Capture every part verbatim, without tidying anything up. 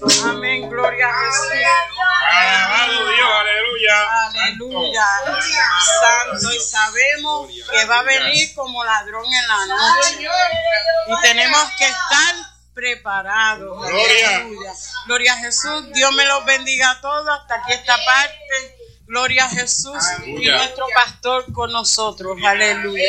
Amén, gloria a Jesús. Alabado Dios, aleluya. Aleluya. Santo, y sabemos que va a venir como ladrón en la noche. Y tenemos que estar preparados. Gloria. Aleluya. Gloria a Jesús. Dios me los bendiga a todos. Hasta aquí esta parte. Gloria a Jesús. Aleluya. Y nuestro pastor con nosotros. Aleluya.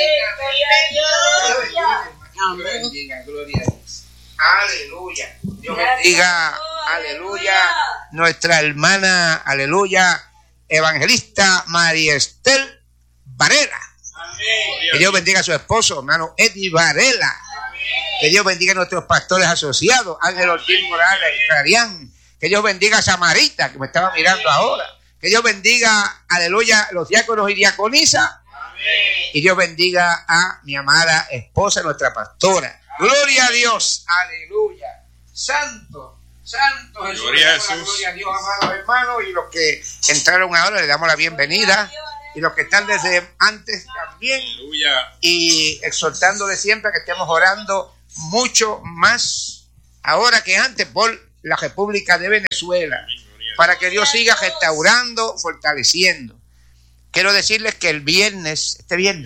Amén. Gloria a Dios. Aleluya. Dios bendiga, aleluya, nuestra hermana, aleluya, evangelista María Estel Varela. Amén. Que Dios bendiga a su esposo, hermano Eddie Varela. Que Dios bendiga a nuestros pastores asociados, Ángel Ortiz Morales y Clarián. Que Dios bendiga a Samarita, que me estaba mirando ahora. Que Dios bendiga, aleluya, los diáconos y diaconisas. Y Dios bendiga a mi amada esposa, nuestra pastora. Gloria a Dios, aleluya. Santo, santo Jesús. Gloria a Jesús. Gloria a Dios, amados hermanos. Y los que entraron ahora, le damos la bienvenida. Y los que están desde antes también. Aleluya. Y exhortándole siempre que estemos orando mucho más ahora que antes por la República de Venezuela. Para que Dios siga restaurando, fortaleciendo. Quiero decirles que el viernes, este viernes,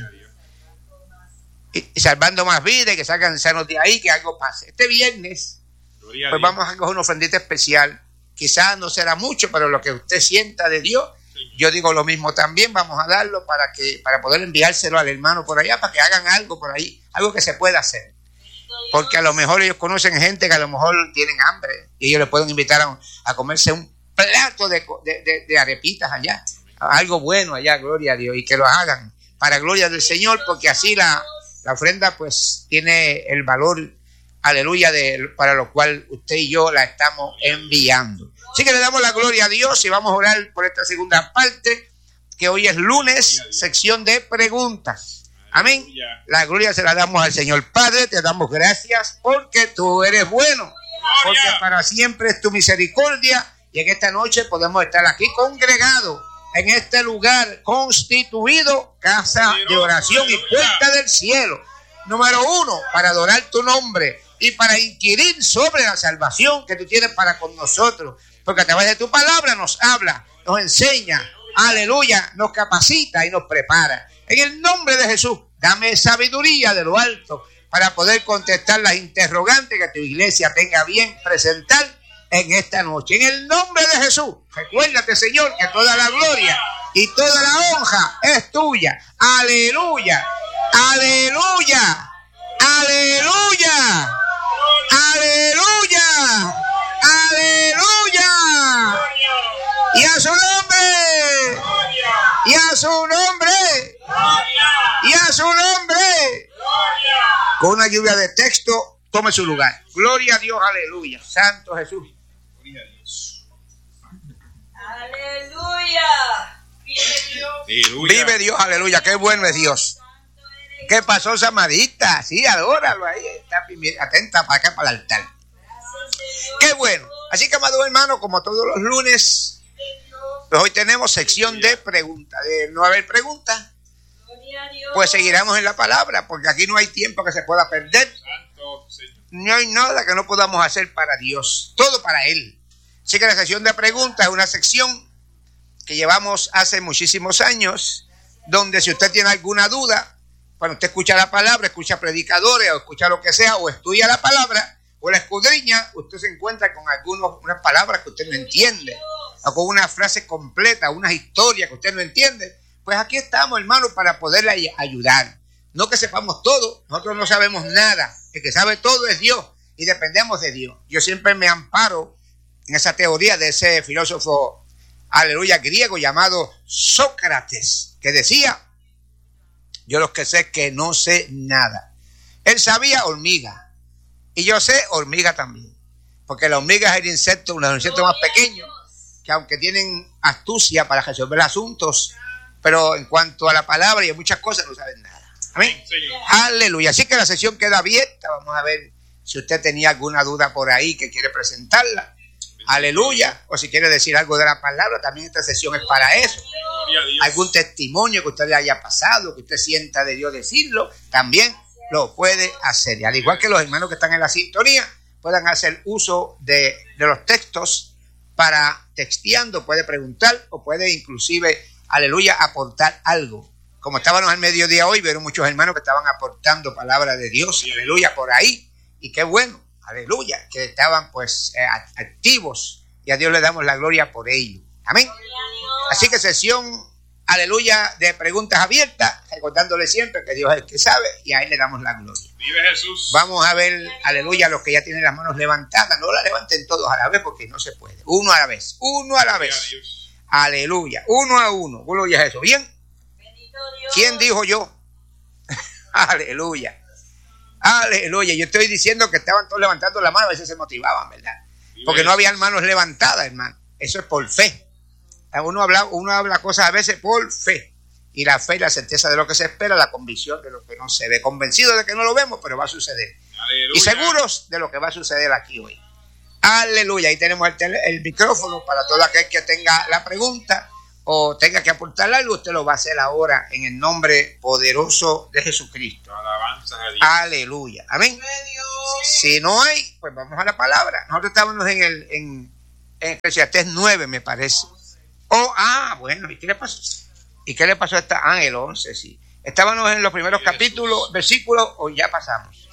y, y salvando más vidas, y que salgan sanos de ahí, que algo pase. Este viernes, Gloria a pues Dios. vamos a coger una ofrendita especial. Quizás no será mucho, pero lo que usted sienta de Dios, yo digo lo mismo también. Vamos a darlo para que para poder enviárselo al hermano por allá, para que hagan algo por ahí, algo que se pueda hacer. Porque a lo mejor ellos conocen gente que a lo mejor tienen hambre y ellos les pueden invitar a, a comerse un plato de, de, de, de arepitas allá, algo bueno allá, gloria a Dios, y que lo hagan para gloria del Señor, porque así la, la ofrenda pues tiene el valor, aleluya, de, para lo cual usted y yo la estamos enviando. Así que le damos la gloria a Dios y vamos a orar por esta segunda parte, que hoy es lunes, sección de preguntas. Amén. La gloria se la damos al Señor. Padre, te damos gracias porque tú eres bueno, porque para siempre es tu misericordia. Y en esta noche podemos estar aquí congregados en este lugar constituido, casa de oración y puerta del cielo. Número uno, para adorar tu nombre y para inquirir sobre la salvación que tú tienes para con nosotros. Porque a través de tu palabra nos habla, nos enseña, aleluya, nos capacita y nos prepara. En el nombre de Jesús, dame sabiduría de lo alto para poder contestar las interrogantes que tu iglesia tenga bien presentar en esta noche. En el nombre de Jesús, recuérdate, Señor, que toda la gloria y toda la honra es tuya. Aleluya, aleluya, aleluya, aleluya, aleluya. Y a su nombre, y a su nombre, y a su nombre. Con una lluvia de texto, tome su lugar. Gloria a Dios, aleluya. Santo Jesús. Aleluya. Vive Dios. Aleluya. Vive Dios, aleluya. Qué bueno es Dios. ¿Qué pasó, Samarita? Sí, adóralo ahí. Está atenta para acá, para el altar. Qué bueno. Así que, amados hermanos, como todos los lunes, pues hoy tenemos sección de preguntas. De no haber preguntas, pues seguiremos en la palabra, porque aquí no hay tiempo que se pueda perder. Santo Señor. No hay nada que no podamos hacer para Dios. Todo para Él. Así que la sección de preguntas es una sección que llevamos hace muchísimos años, donde si usted tiene alguna duda, cuando usted escucha la palabra, escucha predicadores o escucha lo que sea, o estudia la palabra, o la escudriña, usted se encuentra con algunas unas palabras que usted no entiende, o con una frase completa, una historia que usted no entiende. Pues aquí estamos, hermanos, para poderle ayudar. No que sepamos todo, nosotros no sabemos nada. El que sabe todo es Dios y dependemos de Dios. Yo siempre me amparo en esa teoría de ese filósofo, aleluya, griego llamado Sócrates, que decía: yo lo que sé es que no sé nada. Él sabía hormiga, y yo sé hormiga también, porque la hormiga es el insecto, uno de los insectos más pequeños, que aunque tienen astucia para resolver asuntos, pero en cuanto a la palabra y a muchas cosas no saben nada. Amén. Aleluya. Así que la sesión queda abierta. Vamos a ver si usted tenía alguna duda por ahí que quiere presentarla. Aleluya. O si quiere decir algo de la palabra, también esta sesión es para eso. Algún testimonio que usted le haya pasado, que usted sienta de Dios decirlo, también lo puede hacer. Y al igual que los hermanos que están en la sintonía, puedan hacer uso de, de los textos para texteando, puede preguntar o puede inclusive, aleluya, aportar algo. Como estábamos al mediodía hoy, vieron muchos hermanos que estaban aportando palabra de Dios, aleluya, por ahí. Y qué bueno, aleluya, que estaban pues eh, activos y a Dios le damos la gloria por ello. Amén. Así que sesión, aleluya, de preguntas abiertas, recordándole siempre que Dios es el que sabe y a Él le damos la gloria. Vive Jesús. Vamos a ver, aleluya, los que ya tienen las manos levantadas. No las levanten todos a la vez porque no se puede. Uno a la vez, uno a la vez. Aleluya, uno a uno. Gloria a eso. ¿Bien? ¿Quién dijo yo? Aleluya. Aleluya. Yo estoy diciendo que estaban todos levantando la mano, a veces se motivaban, ¿verdad? Porque no habían manos levantadas, hermano. Eso es por fe. Uno habla, uno habla cosas a veces por fe. Y la fe y la certeza de lo que se espera, la convicción de lo que no se ve. Convencido de que no lo vemos, pero va a suceder. Aleluya. Y seguros de lo que va a suceder aquí hoy. Aleluya. Ahí tenemos el, tele, el micrófono para todo aquel que tenga la pregunta o tenga que aportar algo. Usted lo va a hacer ahora en el nombre poderoso de Jesucristo. Alabanzas a Dios. Aleluya. Amén. Si no hay, pues vamos a la palabra. Nosotros estábamos en el en, en Eclesiastés nueve, me parece. Oh, ah, bueno, ¿y qué le pasó? ¿Y qué le pasó a esta? Ah, el once, sí. Estábamos en los primeros capítulos, versículos, o ya pasamos.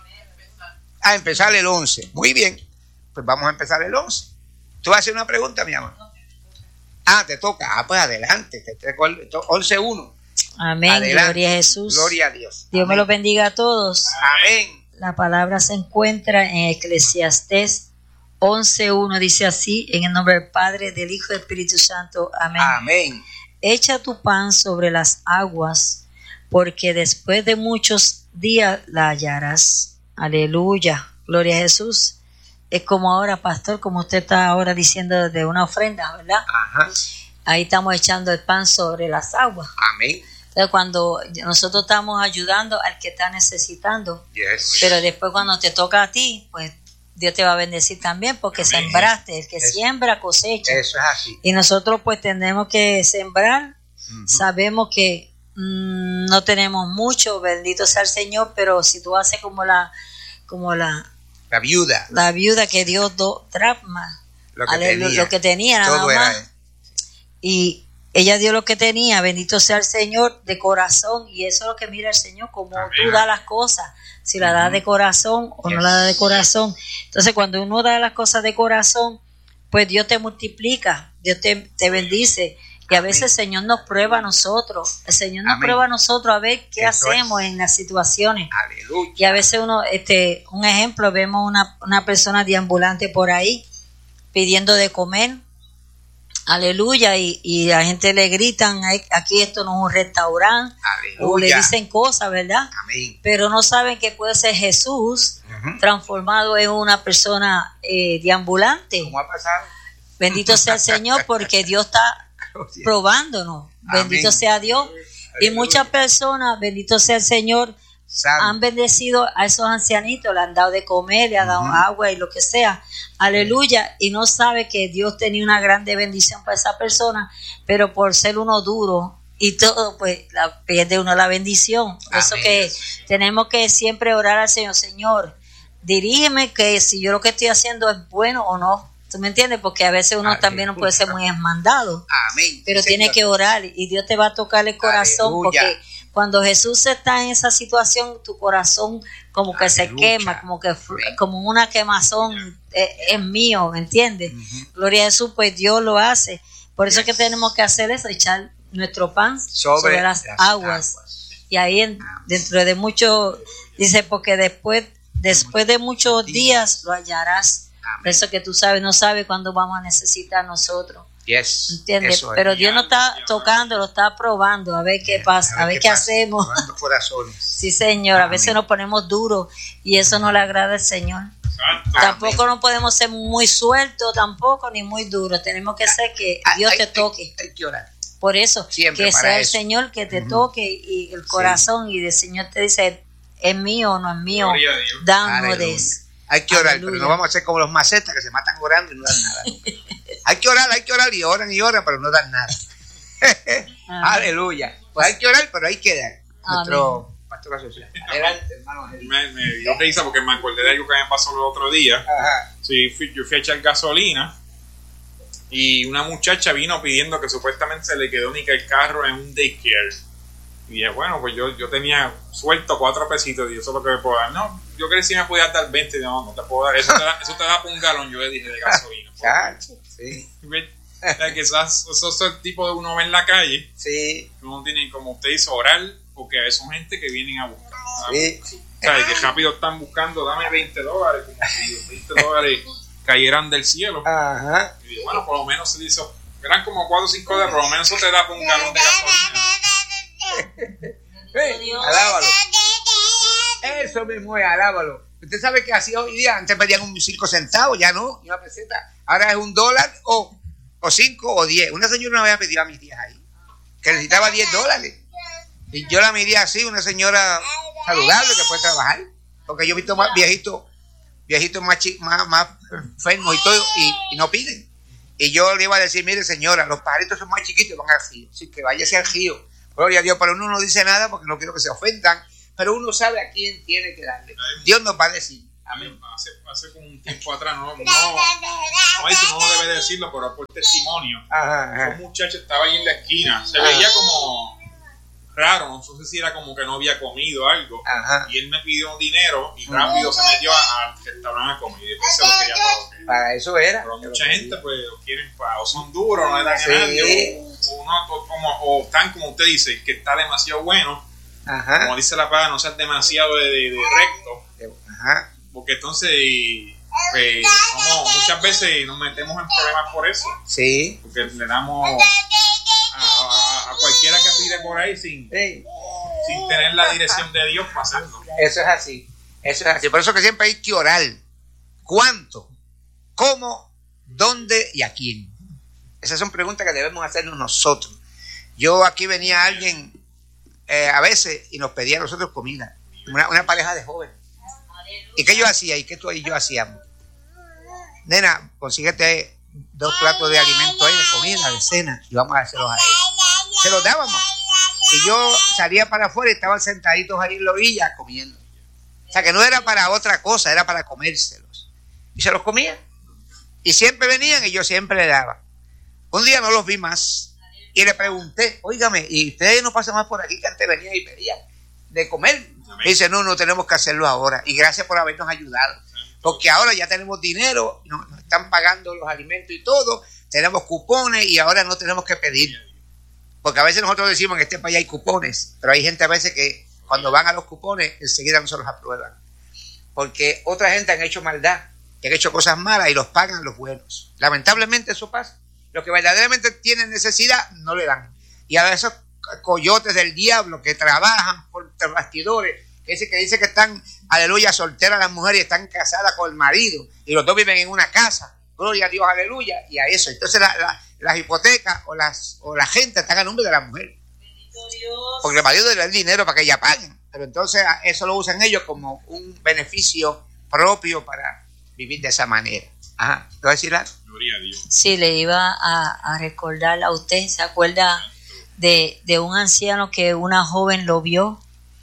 A empezar el once. Muy bien. Pues vamos a empezar el once. ¿Tú vas a hacer una pregunta, mi amor? Ah, te toca. Ah, pues adelante. once uno. Amén. Adelante. Gloria a Jesús. Gloria a Dios. Dios Amén. me los bendiga a todos. Amén. La palabra se encuentra en Eclesiastés once uno. Dice así, en el nombre del Padre, del Hijo y del Espíritu Santo. Amén. Amén. Echa tu pan sobre las aguas, porque después de muchos días la hallarás. Aleluya. Gloria a Jesús. Es como ahora, pastor, como usted está ahora diciendo de una ofrenda, ¿verdad? Ajá. Ahí estamos echando el pan sobre las aguas. Amén. Entonces, cuando nosotros estamos ayudando al que está necesitando, Yes. pero después cuando te toca a ti, pues Dios te va a bendecir también porque Amén. sembraste. El que Eso. siembra cosecha. Eso es así. Y nosotros pues tenemos que sembrar. Uh-huh. Sabemos que mmm, no tenemos mucho, bendito sea el Señor, pero si tú haces como la como la, La viuda. la viuda que dio dos dracmas, Lo que aleluya, tenía. lo que tenía nada Todo más, era. y ella dio lo que tenía, bendito sea el Señor, de corazón, y eso es lo que mira el Señor, como Amén. tú das las cosas, si la das de corazón o Yes. no la das de corazón. Entonces cuando uno da las cosas de corazón, pues Dios te multiplica, Dios te, te bendice. Y a Amén. veces el Señor nos prueba a nosotros, el Señor nos Amén. prueba a nosotros a ver qué Eso hacemos es. en las situaciones. Aleluya. Y a veces uno, este, un ejemplo, vemos una, una persona deambulante por ahí pidiendo de comer, aleluya, y, y la gente le gritan, "Ay, aquí esto no es un restaurante", o le Aleluya. dicen cosas, ¿verdad? Amén. Pero no saben que puede ser Jesús Ujú. transformado en una persona eh, deambulante. ¿Cómo ha pasado? Bendito sea el Señor porque Dios está probándonos. Bendito Amén. sea Dios. Y Aleluya. muchas personas, bendito sea el Señor, Santo. han bendecido a esos ancianitos, le han dado de comer, le han dado Ujú. agua y lo que sea. Aleluya. Y no sabe que Dios tenía una grande bendición para esa persona, pero por ser uno duro y todo, pues la, pierde uno la bendición. Por eso Amén. que tenemos que siempre orar al Señor. Señor, dirígeme que si yo lo que estoy haciendo es bueno o no. ¿Tú me entiendes? Porque a veces uno Aleluya. también no puede ser muy esmandado. Amén. Pero Sí, tiene Señor. que orar y Dios te va a tocar el corazón. Aleluya. Porque cuando Jesús está en esa situación, tu corazón como que se Aleluya. quema, como que fr- como una quemazón, eh, es mío, ¿me entiendes? Ujú. Gloria a Jesús, pues Dios lo hace. Por eso Yes. es que tenemos que hacer eso, echar nuestro pan sobre, Sobre las, las aguas. aguas. Y ahí en- dentro de mucho, dice, porque después, después de muchos días lo hallarás. Amén. Por eso que tú sabes, no sabes cuándo vamos a necesitar nosotros. Yes. ¿Entiendes? Eso es. Pero Dios no está tocando, lo está probando, a ver qué pasa, a ver qué pasa. hacemos. Probando corazones. Sí, Señor, a veces Amén. nos ponemos duros y eso no le agrada al Señor. Santo. Tampoco no podemos ser muy sueltos, tampoco, ni muy duros. Tenemos que ser que Dios Hay- te hay- toque. Hay que orar. Por eso, Siempre que para sea el eso. Señor que te Ujú. toque y el corazón y el Señor te dice, es mío o no es mío, Gloria a Dios. danos de Aleluya. eso. Hay que orar, Aleluya. pero no vamos a ser como los macetas que se matan orando y no dan nada. Hay que orar, hay que orar y oran y oran, pero no dan nada. Amén. Aleluya. Pues hay que orar, pero hay que dar. Amén. Nuestro pastor asocial. Adelante, hermano. Me, me dio risa porque me acordé de algo que me pasó el otro día. Ajá. Sí, fui, yo fui a echar gasolina y una muchacha vino pidiendo que supuestamente se le quedó ni que el carro en un daycare. Y dije, bueno, pues yo, yo tenía suelto cuatro pesitos y eso es lo que me puedo dar. No, yo creí que si me podías dar veinte, no, no te puedo dar. Eso te da, eso te da por un galón, yo le dije, de gasolina. Chacho, sí. O sea, que esos, esos son el tipo de uno ve en la calle. Sí. Uno tiene, como usted dice, orar, porque son gente que vienen a buscar. Sí. O sea, que rápido están buscando, dame veinte dólares, como si los veinte dólares cayeran del cielo. Ajá. Y bueno, por lo menos se dice, eran como cuatro o cinco dólares, por lo menos eso te da por un galón de gasolina. Sí, alábalo. Eso mismo es, alábalo. Usted sabe que así hoy día, antes pedían un cinco centavos, ya no, una peseta. Ahora es un dólar o, o cinco o diez. Una señora me había pedido a mis días ahí, que necesitaba diez dólares. Y yo la medía así, una señora saludable que puede trabajar. Porque yo he visto más viejitos, viejitos más, chi, más, más enfermos y todo, y, y no piden. Y yo le iba a decir, mire señora, los pajaritos son más chiquitos, van al río. Así que váyase al río. Gloria a Dios, pero uno no dice nada porque no quiero que se ofendan. Pero uno sabe a quién tiene que darle. Dios nos va a decir. Amén. Hace, hace como un tiempo atrás, no, no, no, eso no debe decirlo, pero por testimonio. Ajá, ajá. Un muchacho estaba ahí en la esquina, se veía como raro, no sé si era como que no había comido algo. Ajá. Y él me pidió dinero y rápido se metió al restaurante a comer y después se lo quería pagar. Para eso era. Pero mucha gente pues lo quieren para, o son duros, no le dan a Sí. nadie, o, o, no, o, como, o están como usted dice, que está demasiado bueno. Ajá. Como dice la palabra, no seas demasiado de, de, de recto. Ajá. Porque entonces pues, somos, muchas veces nos metemos en problemas por eso. Sí. Porque le damos a, a, a cualquiera que pide por ahí sin, Sí. sin tener la dirección de Dios para hacerlo. Eso es así. Eso es así. Por eso que siempre hay que orar. ¿Cuánto? ¿Cómo? ¿Dónde? ¿Y a quién? Esas son preguntas que debemos hacernos nosotros. Yo aquí venía alguien eh, a veces y nos pedía a nosotros comida. Una, una pareja de jóvenes. ¿Y qué yo hacía? ¿Y qué tú y yo hacíamos? Nena, consíguete dos platos de alimento ahí, de comida, de cena, y vamos a dárselos a ellos. Se los dábamos. Y yo salía para afuera y estaban sentaditos ahí en la orilla comiendo. O sea que no era para otra cosa, era para comérselos. Y se los comían. Y siempre venían y yo siempre le daba. Un día no los vi más. Y le pregunté, óigame, ¿y ustedes no pasan más por aquí que antes venían y pedían de comer? Y dice, no, no tenemos que hacerlo ahora. Y gracias por habernos ayudado. Porque ahora ya tenemos dinero, nos, nos están pagando los alimentos y todo, tenemos cupones y ahora no tenemos que pedir. Porque a veces nosotros decimos en este país hay cupones, pero hay gente a veces que cuando van a los cupones enseguida no se los aprueban. Porque otra gente han hecho maldad, que han hecho cosas malas y los pagan los buenos. Lamentablemente eso pasa. Los que verdaderamente tienen necesidad no le dan. Y a esos coyotes del diablo que trabajan por bastidores, ese que dice que están, aleluya, solteras las mujeres y están casadas con el marido y los dos viven en una casa, gloria a Dios, aleluya, y a eso. Entonces la, la, las hipotecas o, las, o la gente están a nombre de la mujer. Porque el marido le da el dinero para que ella pague. Pero entonces eso lo usan ellos como un beneficio propio para vivir de esa manera. Ajá, ¿te vas a decir algo? Gloria a Dios. Sí, le iba a, a recordar a usted, ¿se acuerda de, de un anciano que una joven lo vio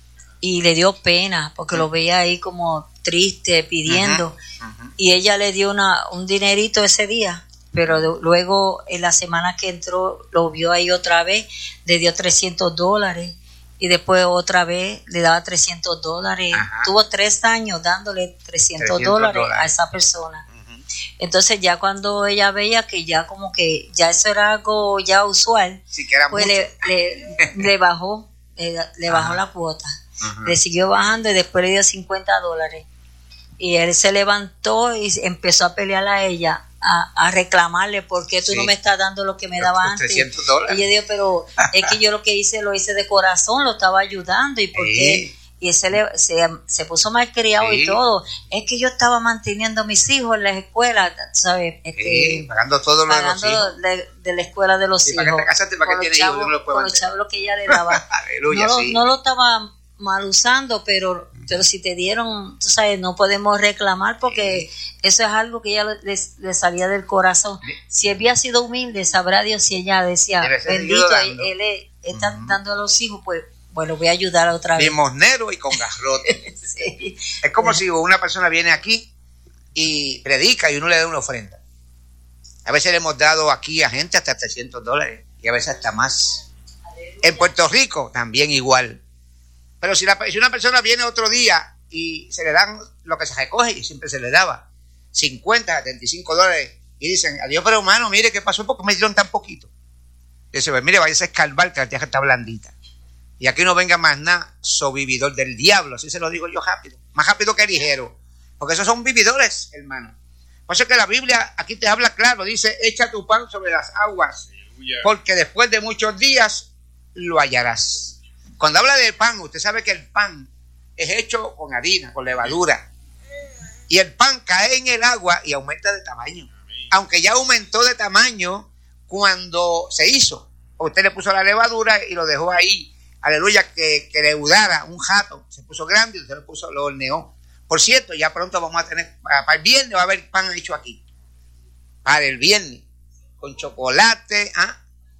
y le dio pena porque lo veía ahí como triste pidiendo? Uh-huh, uh-huh. Y ella le dio una, un dinerito ese día, pero de, luego en la semana que entró lo vio ahí otra vez, le dio trescientos dólares y después otra vez le daba trescientos dólares. Uh-huh. Tuvo tres años dándole trescientos dólares a esa persona. Uh-huh. Entonces ya cuando ella veía que ya como que ya eso era algo ya usual, sí, que era pues mucho. le, le, le bajó, le, le bajó la cuota. Uh-huh. Le siguió bajando y después le dio cincuenta dólares. Y él se levantó y empezó a pelear a ella, a, a reclamarle, ¿por qué tú sí. no me estás dando lo que me daba antes? trescientos dólares. Y ella dijo, pero es que yo lo que hice, lo hice de corazón, lo estaba ayudando. ¿Y por sí. qué? Y él se, le, se, se puso malcriado sí. y todo. Es que yo estaba manteniendo a mis hijos en la escuela, ¿sabes? Es sí, que, pagando todo lo pagando de los hijos. De, de la escuela de los sí, hijos. ¿Para qué te casaste? ¿Para qué tienes hijos? No lo con los chavos lo que ella le daba. Aleluya, no, sí. no lo estaba mal usando, pero, pero si te dieron, tú sabes, no podemos reclamar porque sí. eso es algo que ella le, le salía del corazón. Sí. Si había sido humilde, sabrá Dios si ella decía, bendito, él, él está uh-huh. dando a los hijos, pues bueno, voy a ayudar otra vez. Limosnero y con garrote. Sí. Es como sí. si una persona viene aquí y predica y uno le da una ofrenda. A veces le hemos dado aquí a gente hasta trescientos dólares y a veces hasta más. En Puerto Rico también igual. Pero si, la, si una persona viene otro día y se le dan lo que se recoge, y siempre se le daba cincuenta, setenta y cinco dólares, y dicen, adiós, pero hermano, mire qué pasó, porque me dieron tan poquito. Y dice, pues mire, váyase a escarbar, que la tierra está blandita. Y aquí no venga más nada, so vividor del diablo, así se lo digo yo rápido, más rápido que ligero, porque esos son vividores, hermano. Por eso es que la Biblia aquí te habla claro, dice, echa tu pan sobre las aguas, porque después de muchos días lo hallarás. Cuando habla del pan, usted sabe que el pan es hecho con harina, con levadura, y el pan cae en el agua y aumenta de tamaño, aunque ya aumentó de tamaño cuando se hizo. Usted le puso la levadura y lo dejó ahí, aleluya, que, que leudara un jato, se puso grande y usted lo puso, lo horneó. Por cierto, ya pronto vamos a tener, para, para el viernes va a haber pan hecho aquí, para el viernes, con chocolate, ¿ah?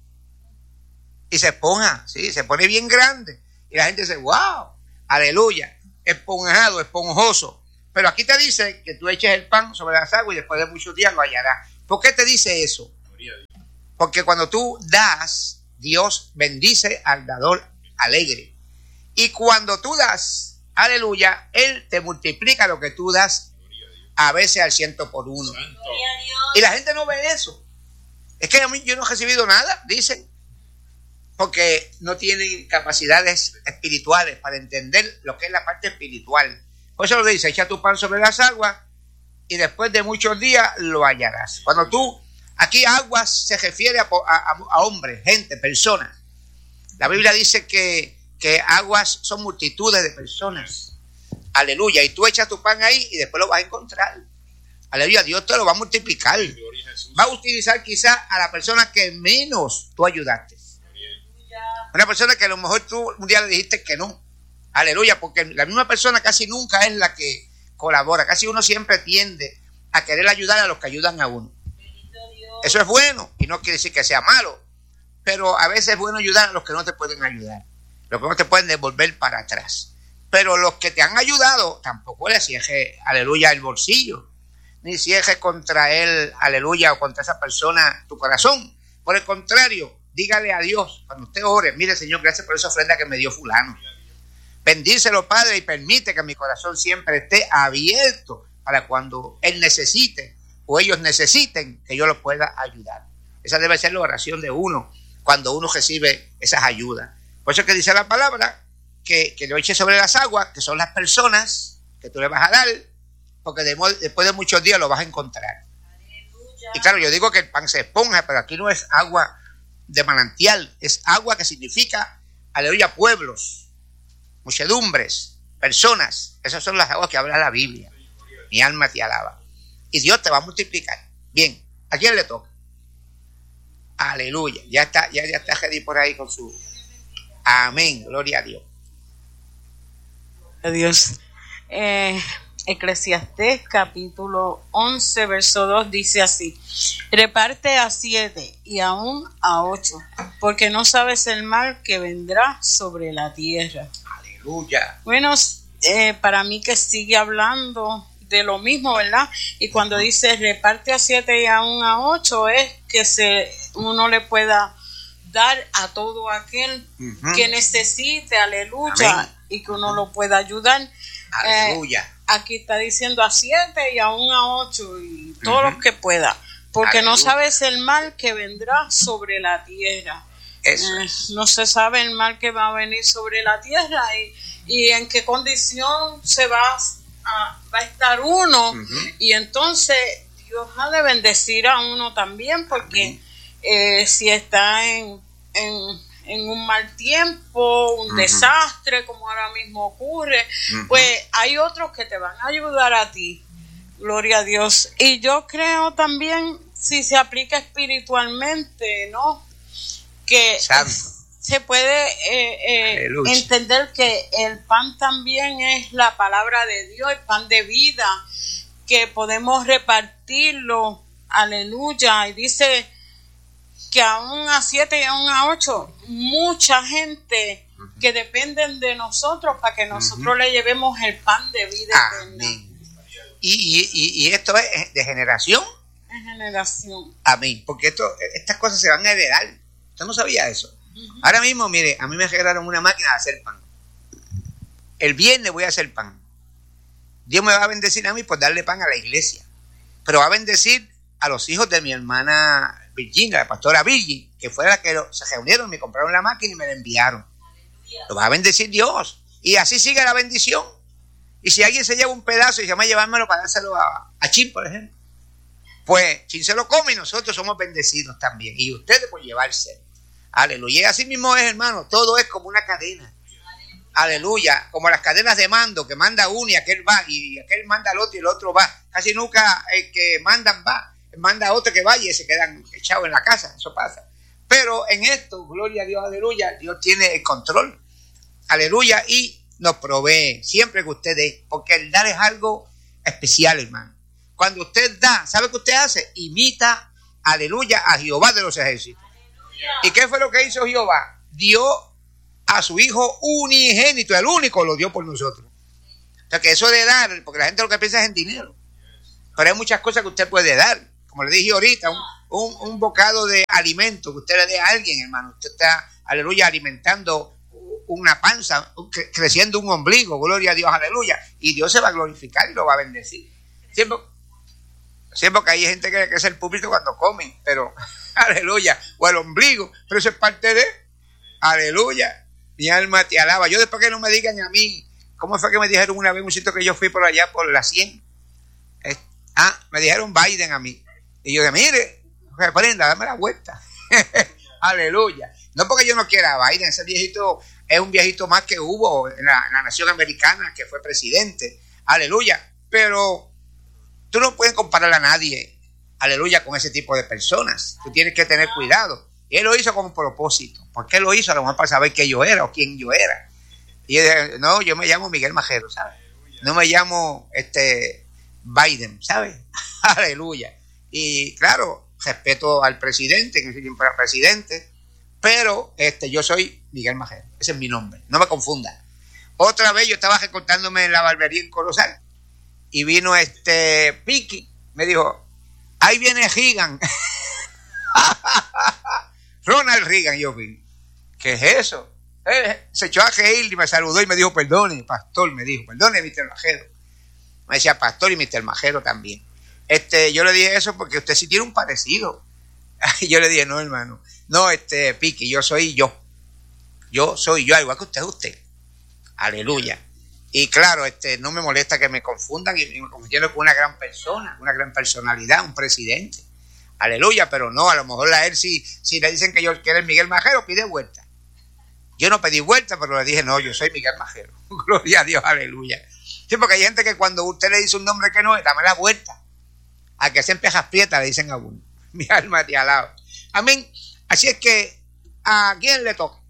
Y se esponja, sí, se pone bien grande, y la gente dice, wow, aleluya, esponjado, esponjoso. Pero aquí te dice que tú eches el pan sobre las aguas y después de muchos días lo hallarás. ¿Por qué te dice eso? Porque cuando tú das, Dios bendice al dador alegre. Y cuando tú das, aleluya, Él te multiplica lo que tú das, a veces al ciento por uno. Y la gente no ve eso. Es que a mí yo no he recibido nada, dicen, porque no tienen capacidades espirituales para entender lo que es la parte espiritual. Por eso lo dice, echa tu pan sobre las aguas y después de muchos días lo hallarás. Cuando tú, aquí aguas se refiere a, a, a hombres, gente, personas. La Biblia dice que, que aguas son multitudes de personas. Aleluya. Y tú echas tu pan ahí y después lo vas a encontrar. Aleluya. Dios te lo va a multiplicar. Va a utilizar quizás a la persona que menos tú ayudaste. Una persona que a lo mejor tú un día le dijiste que no. Aleluya, porque la misma persona casi nunca es la que colabora. Casi uno siempre tiende a querer ayudar a los que ayudan a uno. Eso es bueno y no quiere decir que sea malo. Pero a veces es bueno ayudar a los que no te pueden ayudar. Los que no te pueden devolver para atrás. Pero los que te han ayudado tampoco le cierre, aleluya, el bolsillo. Ni cierre contra él, aleluya, o contra esa persona tu corazón. Por el contrario, dígale a Dios, cuando usted ore, mire Señor, gracias por esa ofrenda que me dio fulano. Bendícelo, Padre, y permite que mi corazón siempre esté abierto para cuando Él necesite o ellos necesiten que yo los pueda ayudar. Esa debe ser la oración de uno cuando uno recibe esas ayudas. Por eso es que dice la palabra que, que lo eche sobre las aguas, que son las personas que tú le vas a dar, porque de, después de muchos días lo vas a encontrar. Aleluya. Y claro, yo digo que el pan se esponja, pero aquí no es agua de manantial, es agua que significa, aleluya, pueblos, muchedumbres, personas. Esas son las aguas que habla la Biblia. Mi alma te alaba. Y Dios te va a multiplicar. Bien, ¿a quién le toca? Aleluya. Ya está, ya, ya está Jedi por ahí con su amén. Gloria a Dios. Dios. Eh, Eclesiastés capítulo once verso dos dice así: reparte a siete y aún a ocho, porque no sabes el mal que vendrá sobre la tierra. Aleluya. Bueno, eh, para mí que sigue hablando de lo mismo, ¿verdad? Y cuando dice reparte a siete y aún a ocho, es que se uno le pueda dar a todo aquel uh-huh. que necesite, aleluya, amén. Y que uno lo pueda ayudar. Aleluya. Eh, aquí está diciendo a siete y aún a ocho y todos uh-huh. los que pueda, porque aleluya. No sabes el mal que vendrá sobre la tierra. Eso eh, es. No se sabe el mal que va a venir sobre la tierra y, y en qué condición se va a, va a estar uno uh-huh. y entonces Dios ha de bendecir a uno también, porque eh, si está en, en, en un mal tiempo, un uh-huh. desastre como ahora mismo ocurre, uh-huh. pues hay otros que te van a ayudar a ti. Gloria a Dios. Y yo creo también, si se aplica espiritualmente, ¿no? Que Santo. Se puede eh, eh, entender que el pan también es la palabra de Dios, el pan de vida, que podemos repartirlo, aleluya. Y dice que aún a siete y aún a ocho, mucha gente uh-huh. que dependen de nosotros para que nosotros uh-huh. le llevemos el pan de vida eterna. Y, y, y esto es de generación En generación. amén, porque esto, estas cosas se van a heredar. Usted no sabía eso. Uh-huh. Ahora mismo, mire, a mí me regalaron una máquina de hacer pan. El viernes voy a hacer pan. Dios me va a bendecir a mí por darle pan a la iglesia, pero va a bendecir a los hijos de mi hermana Virginia, la pastora Virgin, que fue la que se reunieron, me compraron la máquina y me la enviaron. Lo va a bendecir Dios, y así sigue la bendición. Y si alguien se lleva un pedazo y se llama llevármelo para dárselo a, a Chin, por ejemplo, pues Chin se lo come y nosotros somos bendecidos también, y ustedes por llevarse. Aleluya. Y así mismo es, hermano, todo es como una cadena. Aleluya, como las cadenas de mando, que manda uno y aquel va, y aquel manda al otro y el otro va. Casi nunca el que mandan va, manda a otro que vaya y se quedan echados en la casa, eso pasa. Pero en esto, gloria a Dios, aleluya, Dios tiene el control, aleluya, y nos provee siempre que usted dé, porque el dar es algo especial, hermano. Cuando usted da, ¿sabe qué usted hace? Imita, aleluya, a Jehová de los ejércitos. Aleluya. ¿Y qué fue lo que hizo Jehová? Dio a su hijo unigénito, el único lo dio por nosotros. O sea que eso de dar, porque la gente lo que piensa es en dinero, pero hay muchas cosas que usted puede dar, como le dije ahorita, un, un, un bocado de alimento que usted le dé a alguien, hermano. Usted está, aleluya, alimentando una panza, creciendo un ombligo, gloria a Dios, aleluya, y Dios se va a glorificar y lo va a bendecir. Siempre, siempre que hay gente que crece el público cuando comen, pero aleluya, o el ombligo, pero eso es parte de, aleluya. Mi alma te alaba. Yo después que no me digan a mí, ¿cómo fue que me dijeron una vez en un sitio que yo fui por allá por la cien? Eh, ah, me dijeron Biden a mí. Y yo dije, mire, reprenda, dame la vuelta. Aleluya. No porque yo no quiera a Biden, ese viejito es un viejito más que hubo en la, en la nación americana, que fue presidente. Aleluya. Pero tú no puedes comparar a nadie, aleluya, con ese tipo de personas. Tú tienes que tener cuidado. Y él lo hizo con propósito. ¿Por qué lo hizo? A lo mejor para saber qué yo era o quién yo era. Y yo dije, no, yo me llamo Miguel Majero, ¿sabes? No me llamo este Biden, ¿sabes? Aleluya. Y claro, respeto al presidente, que siempre era presidente, pero este, yo soy Miguel Majero. Ese es mi nombre. No me confunda. Otra vez yo estaba recortándome en la barbería en Corozal y vino este Piki, me dijo, ahí viene Reagan. Ronald Reagan. Yo vi, ¿qué es eso? Eh, se echó a reír y me saludó y me dijo, perdone, pastor, me dijo, perdone, mister Majero. Me decía pastor y mister Majero también. Este, yo le dije eso porque usted sí tiene un parecido. Yo le dije, no, hermano, no, este, Piqui, yo soy yo. Yo soy yo, igual que usted es usted. Aleluya. Y claro, este, no me molesta que me confundan y me confundieron con una gran persona, una gran personalidad, un presidente. Aleluya, pero no, a lo mejor a él si, si le dicen que yo quiero el Miguel Majero, pide vuelta. Yo no pedí vuelta, pero le dije, no, yo soy Miguel Majero. Gloria a Dios, aleluya. Sí, porque hay gente que cuando usted le dice un nombre que no es, dame la vuelta. A que siempre jaspieta le dicen a uno. Mi alma te alaba. Amén. Así es que, ¿a quién le toca?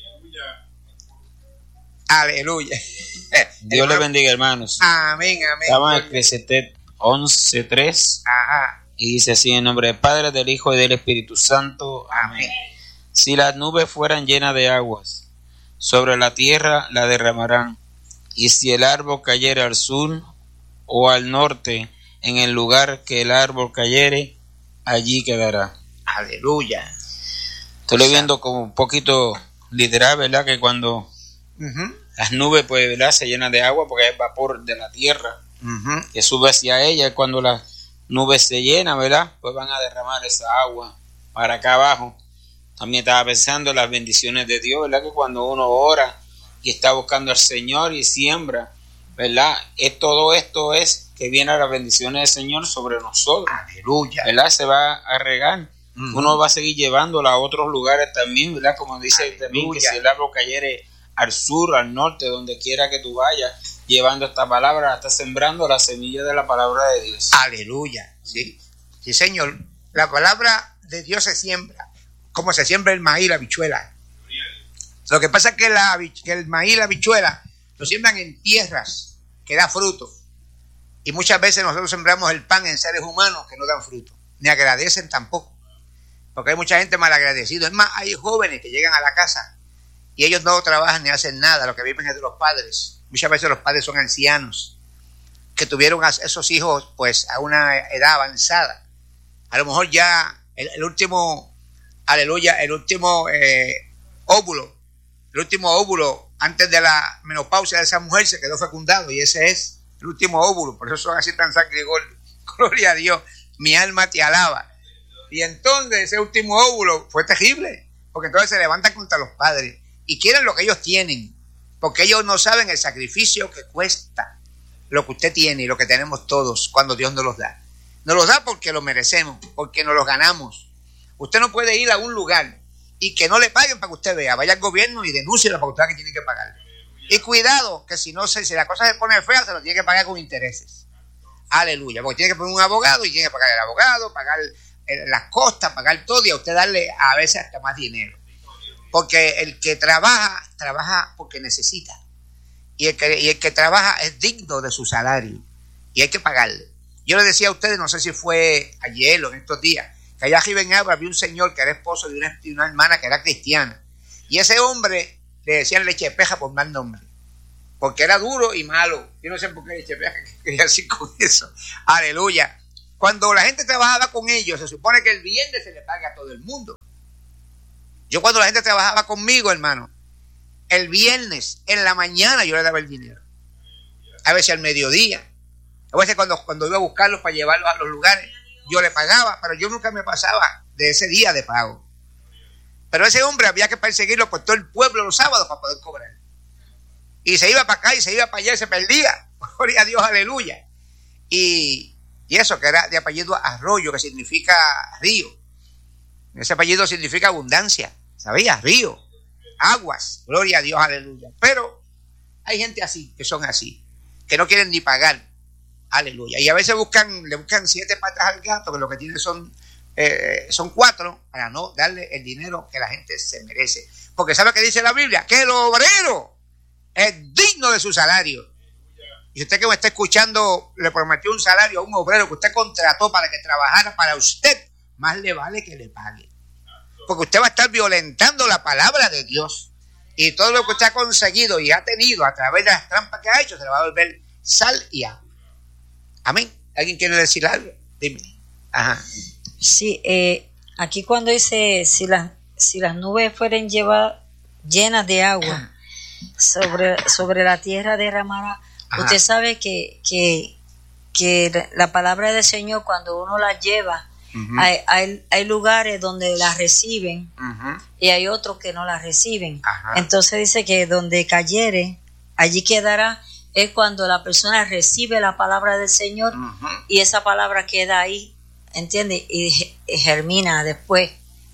Aleluya. Dios le bendiga, hermanos. Amén, amén. Estamos en Eclesiastés once tres. Ajá. Y dice así, en nombre del Padre, del Hijo y del Espíritu Santo. Amén. Si las nubes fueran llenas de aguas, sobre la tierra la derramarán. Y si el árbol cayere al sur o al norte, en el lugar que el árbol cayere, allí quedará. Aleluya. Estoy viendo como un poquito literal, ¿verdad? Que cuando uh-huh. las nubes, pues, ¿verdad?, se llenan de agua porque es vapor de la tierra uh-huh. que sube hacia ella. Y cuando las nubes se llenan, ¿verdad?, pues van a derramar esa agua para acá abajo. También estaba pensando en las bendiciones de Dios, ¿verdad? Que cuando uno ora y está buscando al Señor y siembra, ¿verdad? Es, todo esto es que vienen las bendiciones del Señor sobre nosotros. Aleluya. ¿Verdad? Se va a regar. Uh-huh. Uno va a seguir llevándola a otros lugares también, ¿verdad? Como dice también, que si el árbol cayere al sur, al norte, donde quiera que tú vayas, llevando esta palabra, está sembrando la semilla de la palabra de Dios. Aleluya. Sí, sí, Señor. La palabra de Dios se siembra, como se siembra el maíz y la habichuela. Lo que pasa es que, la, que el maíz y la habichuela lo siembran en tierras que da fruto. Y muchas veces nosotros sembramos el pan en seres humanos que no dan fruto, ni agradecen tampoco. Porque hay mucha gente malagradecida. Es más, hay jóvenes que llegan a la casa y ellos no trabajan ni hacen nada, lo que viven es de los padres. Muchas veces los padres son ancianos que tuvieron a esos hijos pues a una edad avanzada. A lo mejor ya el, el último, aleluya, el último eh, óvulo, el último óvulo antes de la menopausia de esa mujer se quedó fecundado y ese es el último óvulo, por eso son así tan sangrigosos. Gloria a Dios, mi alma te alaba. Y entonces ese último óvulo fue terrible, porque entonces se levantan contra los padres y quieren lo que ellos tienen, porque ellos no saben el sacrificio que cuesta lo que usted tiene y lo que tenemos todos cuando Dios nos los da. Nos los da porque lo merecemos, porque nos los ganamos. Usted no puede ir a un lugar y que no le paguen para que usted vea. Vaya al gobierno y denuncie la facultad que tiene que pagar. Y cuidado, que si no se, si la cosa se pone fea, se lo tiene que pagar con intereses. Aleluya, porque tiene que poner un abogado y tiene que pagar el abogado, pagar las costas, pagar todo y a usted darle a veces hasta más dinero. Porque el que trabaja, trabaja porque necesita. Y el que, y el que trabaja es digno de su salario. Y hay que pagarle. Yo le decía a ustedes, no sé si fue ayer o en estos días, que allá arriba en Abra había un señor que era esposo de una, de una hermana que era cristiana. Y ese hombre le decían lechepeja por mal nombre. Porque era duro y malo. Yo no sé por qué lechepeja quería decir con eso. Aleluya. Cuando la gente trabajaba con ellos, se supone que el viernes se le paga a todo el mundo. Yo cuando la gente trabajaba conmigo, hermano, el viernes, en la mañana yo le daba el dinero. A veces al mediodía. A veces cuando, cuando iba a buscarlos para llevarlos a los lugares, yo le pagaba, pero yo nunca me pasaba de ese día de pago. Pero ese hombre había que perseguirlo por todo el pueblo los sábados para poder cobrar. Y se iba para acá y se iba para allá y se perdía. Gloria a Dios, aleluya. Y, y eso que era de apellido Arroyo, que significa río. Ese apellido significa abundancia. ¿Sabías? Río. Aguas. Gloria a Dios, aleluya. Pero hay gente así, que son así, que no quieren ni pagar. Aleluya. Y a veces buscan, le buscan siete patas al gato, que lo que tiene son, eh, son cuatro, para no darle el dinero que la gente se merece. Porque ¿sabe qué dice la Biblia? Que el obrero es digno de su salario. Y usted que me está escuchando, le prometió un salario a un obrero que usted contrató para que trabajara para usted, más le vale que le pague. Porque usted va a estar violentando la palabra de Dios. Y todo lo que usted ha conseguido y ha tenido a través de las trampas que ha hecho, se le va a volver sal y agua. Amén. ¿Alguien quiere decir algo? Dime. Ajá. Sí, eh, aquí cuando dice, si las, si las nubes fueran llevadas llenas de agua sobre, sobre la tierra derramará. Ajá. Usted sabe que, que, que la palabra del Señor, cuando uno la lleva, uh-huh. hay, hay, hay lugares donde la reciben uh-huh. y hay otros que no la reciben. Ajá. Entonces dice que donde cayere, allí quedará. Es cuando la persona recibe la palabra del Señor uh-huh. y esa palabra queda ahí, ¿entiendes? Y germina después,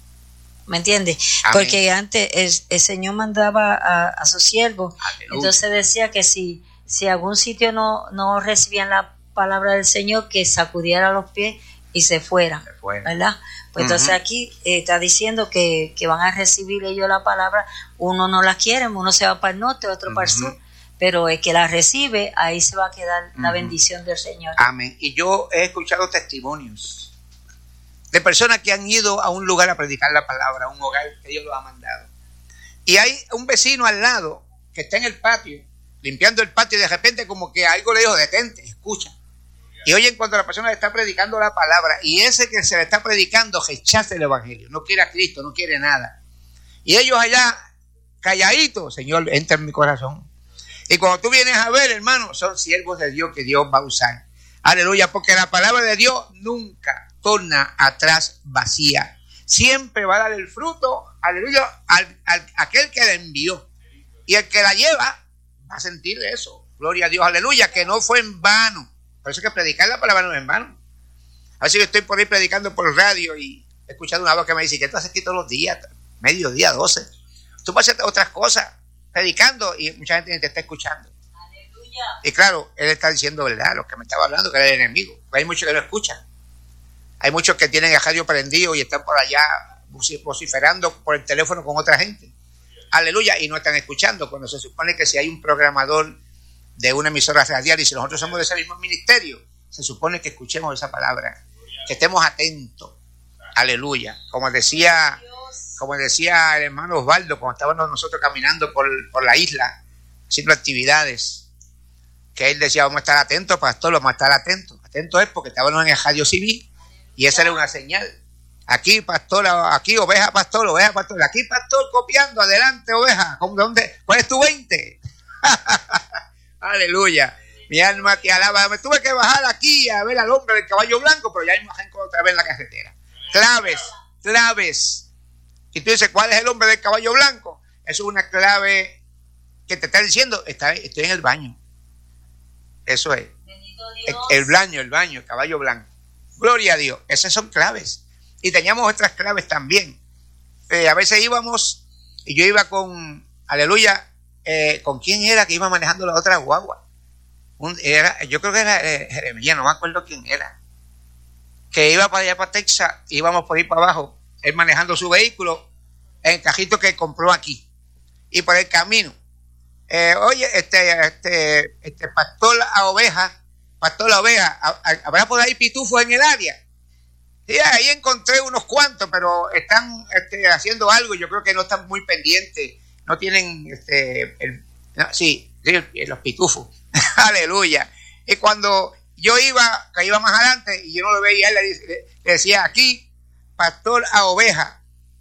¿me entiendes? Amén. Porque antes el, el Señor mandaba a, a sus siervos, aleluya. Entonces decía que si, si algún sitio no, no recibían la palabra del Señor, que sacudiera los pies y se fuera, se fuera. ¿Verdad? Pues uh-huh. entonces aquí eh, está diciendo que, que van a recibir ellos la palabra, uno no la quiere, uno se va para el norte, otro uh-huh. para el sur. Pero el que la recibe, ahí se va a quedar la bendición del Señor. Amén. Y yo he escuchado testimonios de personas que han ido a un lugar a predicar la palabra, a un hogar que Dios los ha mandado. Y hay un vecino al lado que está en el patio, limpiando el patio, y de repente como que algo le dijo, detente, escucha. Y oyen cuando la persona le está predicando la palabra, y ese que se le está predicando rechaza el evangelio, no quiere a Cristo, no quiere nada. Y ellos allá, calladitos, Señor, entra en mi corazón. Y cuando tú vienes a ver, hermano, son siervos de Dios que Dios va a usar. Aleluya, porque la palabra de Dios nunca torna atrás vacía. Siempre va a dar el fruto, aleluya, al, al aquel que la envió. Y el que la lleva va a sentir eso. Gloria a Dios, aleluya, que no fue en vano. Por eso es que predicar la palabra no es en vano. A veces yo estoy por ahí predicando por radio y he escuchado una voz que me dice, ¿qué tú haces aquí todos los días? Mediodía, doce. Tú puedes hacer otras cosas. Predicando y mucha gente te está escuchando. Aleluya. Y claro, él está diciendo verdad, lo que me estaba hablando, que era el enemigo. Hay muchos que no escuchan. Hay muchos que tienen el radio prendido y están por allá vociferando por el teléfono con otra gente. Aleluya, y no están escuchando. Cuando se supone que si hay un programador de una emisora radial y si nosotros somos de ese mismo ministerio, se supone que escuchemos esa palabra, que estemos atentos. Aleluya. Como decía... Como decía el hermano Osvaldo, cuando estábamos nosotros caminando por, por la isla, haciendo actividades, que él decía, vamos a estar atentos, pastor, vamos a estar atentos. Atentos es porque estábamos en el radio civil y esa era una señal. Aquí, pastor, aquí, oveja, pastor, oveja, pastor. Aquí, pastor, copiando, adelante, oveja. ¿Dónde? ¿Cuál es tu veinte? Aleluya. Mi alma te alaba. Me tuve que bajar aquí a ver al hombre del caballo blanco, pero ya me encontré otra vez en la carretera. Claves, claves. Si tú dices, ¿cuál es el hombre del caballo blanco? Eso es una clave que te está diciendo, está, estoy en el baño. Eso es. El, el baño, el baño, el caballo blanco. Gloria a Dios. Esas son claves. Y teníamos otras claves también. Eh, a veces íbamos, y yo iba con, aleluya, eh, ¿con quién era que iba manejando la otra guagua? Un, era, yo creo que era eh, Jeremías, no me acuerdo quién era. Que iba para allá, para Texas, íbamos por ir para abajo, él manejando su vehículo en el cajito que compró aquí. Y por el camino, eh, oye, este, este, este pastor a oveja, pastor a oveja, ¿habrá por ahí pitufos en el área? Sí, ahí encontré unos cuantos, pero están este, haciendo algo, yo creo que no están muy pendientes, no tienen, este, el, no, sí, sí, los pitufos, aleluya. Y cuando yo iba, que iba más adelante, y yo no lo veía, él le, le decía, aquí, pastor a oveja,